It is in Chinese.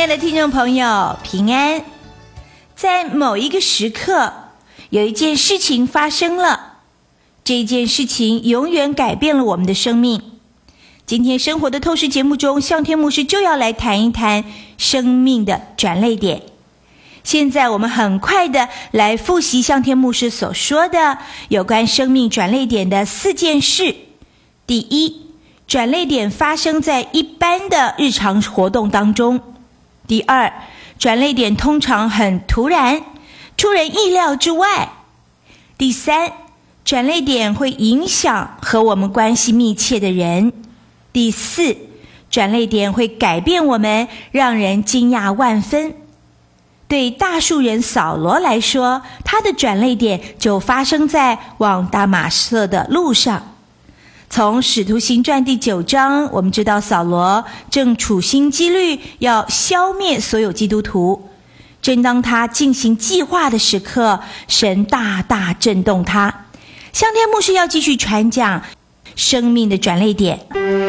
爱的听众朋友，平安。在某一个时刻，有一件事情发生了，这件事情永远改变了我们的生命。今天生活的透视节目中，向天牧师就要来谈一谈生命的转捩点。现在我们很快的来复习向天牧师所说的有关生命转捩点的4件事。第一，转捩点发生在一般的日常活动当中。第二，转捩点通常很突然，出人意料之外。第三，转捩点会影响和我们关系密切的人。第四，转捩点会改变我们，让人惊讶万分。对大数人扫罗来说，他的转捩点就发生在往大马色的路上。从使徒行传第9章，我们知道扫罗正处心积虑要消灭所有基督徒。正当他进行计划的时刻，神大大震动他。向天牧师要继续传讲生命的转捩点。